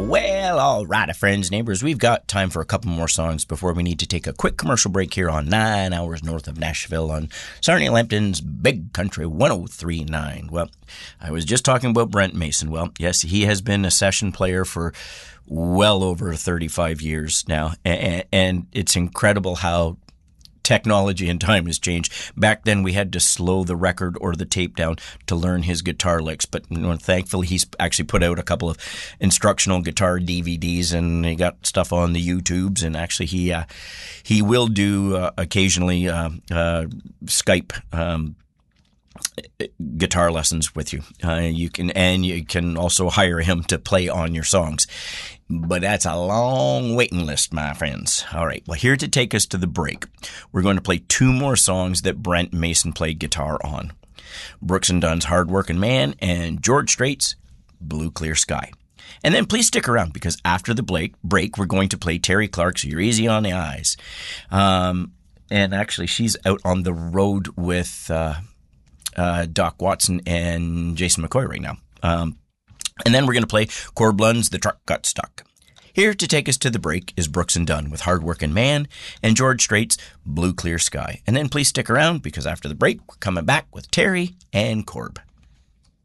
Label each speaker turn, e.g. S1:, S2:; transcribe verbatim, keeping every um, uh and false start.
S1: Well, all right, friends, neighbors, we've got time for a couple more songs before we need to take a quick commercial break here on nine hours north of Nashville on Sarnia Lambton's Big Country one oh three point nine. Well, I was just talking about Brent Mason. Well, yes, he has been a session player for well over thirty-five years now, and it's incredible how technology and time has changed. Back then, we had to slow the record or the tape down to learn his guitar licks. But you know, thankfully, he's actually put out a couple of instructional guitar D V Ds, and he got stuff on the YouTubes. And actually, he uh, he will do uh, occasionally uh, uh, Skype Um, guitar lessons with you. Uh, you can, and you can also hire him to play on your songs. But that's a long waiting list, my friends. All right. Well, here to take us to the break, we're going to play two more songs that Brent Mason played guitar on. Brooks and Dunn's Hard Working Man and George Strait's Blue Clear Sky. And then please stick around, because after the break, break we're going to play Terry Clark's You're Easy on the Eyes. Um, and actually, she's out on the road with uh, uh, Doc Watson and Jason McCoy right now. Um, And then we're going to play Corb Lund's The Truck Got Stuck. Here to take us to the break is Brooks and Dunn with Hard Working Man and George Strait's Blue Clear Sky. And then please stick around, because after the break, we're coming back with Terry and Corb.